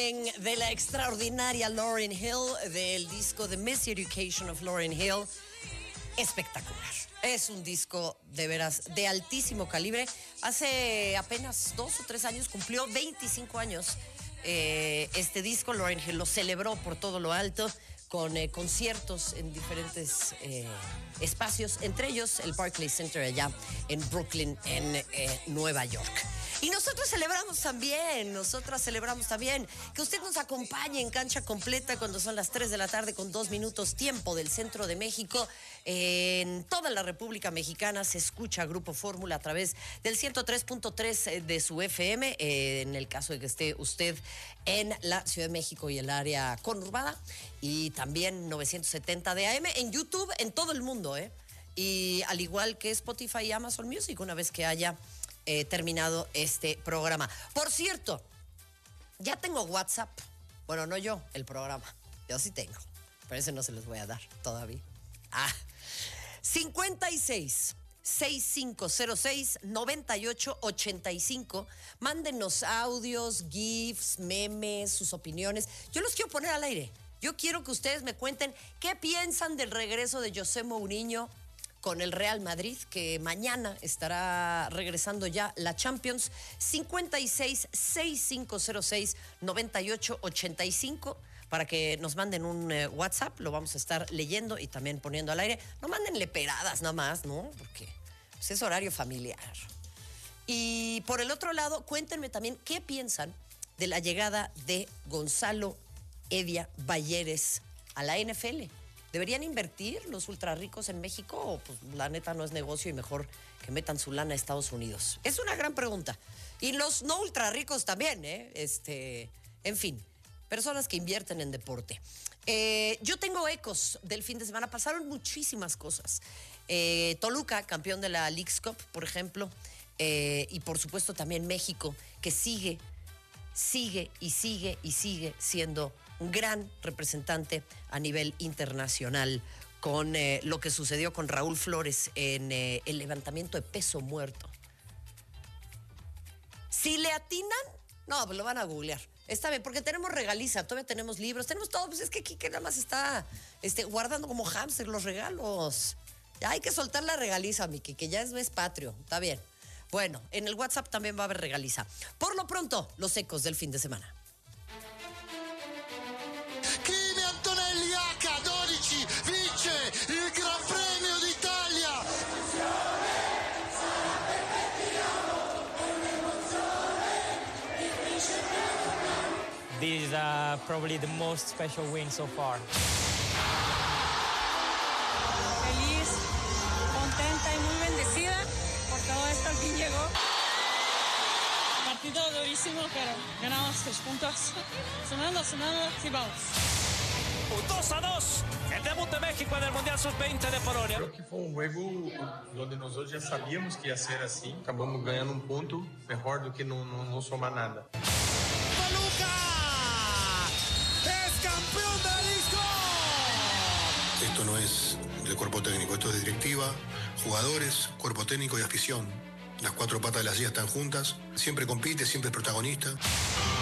De la extraordinaria Lauryn Hill, del disco The Miseducation of Lauryn Hill. Espectacular. Es un disco de veras de altísimo calibre. Hace apenas 2 o 3 años cumplió 25 años este disco. Lauryn Hill lo celebró por todo lo alto con conciertos en diferentes espacios, entre ellos el Barclays Center allá en Brooklyn, en Nueva York. Y nosotras celebramos también que usted nos acompañe en Cancha Completa cuando son las 3 de la tarde con 2 minutos tiempo del centro de México. En toda la República Mexicana se escucha Grupo Fórmula a través del 103.3 de su FM, en el caso de que esté usted en la Ciudad de México y el área conurbada, y también 970 de AM, en YouTube, en todo el mundo, y al igual que Spotify y Amazon Music, una vez que haya terminado este programa. Por cierto, ya tengo WhatsApp. Bueno, no yo, el programa. Yo sí tengo, pero ese no se los voy a dar todavía. 56 6506 9885. Mándenos audios, GIFs, memes, sus opiniones. Yo los quiero poner al aire. Yo quiero que ustedes me cuenten qué piensan del regreso de José Mourinho con el Real Madrid, que mañana estará regresando ya la Champions. 56 6506 9885 para que nos manden un WhatsApp. Lo vamos a estar leyendo y también poniendo al aire. No mándenle peradas nada más, ¿no? Porque pues, es horario familiar. Y por el otro lado, cuéntenme también qué piensan de la llegada de Gonzalo Evia Balleres a la NFL. ¿Deberían invertir los ultrarricos en México o pues la neta no es negocio y mejor que metan su lana a Estados Unidos? Es una gran pregunta. Y los no ultrarricos también, en fin, personas que invierten en deporte. Yo tengo ecos del fin de semana. Pasaron muchísimas cosas. Toluca, campeón de la Leagues Cup, por ejemplo, y por supuesto también México, que sigue siendo un gran representante a nivel internacional con lo que sucedió con Raúl Flores en el levantamiento de peso muerto. Si le atinan, no, pues lo van a googlear. Está bien, porque tenemos regaliza, todavía tenemos libros, tenemos todo. Pues es que Kike nada más está guardando como hámster los regalos. Ya hay que soltar la regaliza, mi Kike, ya es mes patrio, está bien. Bueno, en el WhatsApp también va a haber regaliza. Por lo pronto, los ecos del fin de semana. Kimi Antonelli H12 vince il Gran Premio d'Italia. This is probably the most special win so far. Feliz, contenta y muy bendecida por todo esto al fin llegó. Partido durísimo, pero ganamos 3 puntos. Sonando, sí vamos. 2-2, el debut de México en el Mundial Sub-20 de Polonia. Creo que foi juego donde nosotros ya sabíamos que ia ser así. Acabamos ganhando un punto mejor do que no somar nada. Toluca es campeón de la Leagues Cup. Esto no es del cuerpo técnico, esto es de directiva, jugadores, cuerpo técnico y afición. Las 4 patas de la silla están juntas, siempre compite, siempre es protagonista.